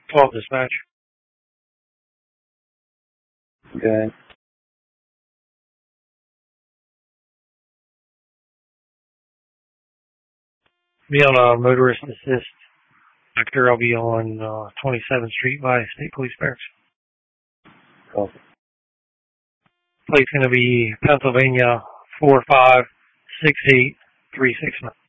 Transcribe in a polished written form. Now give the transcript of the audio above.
12 dispatch. Okay. Be on a motorist assist. After I'll be on 27th Street by State Police Barracks. Cool. Plate's going to be Pennsylvania 4568369.